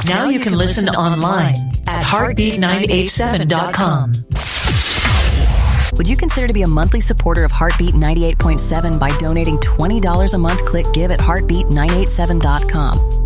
Now you can listen online at heartbeat987.com. Would you consider to be a monthly supporter of Heartbeat 98.7 by donating $20 a month? Click give at heartbeat987.com.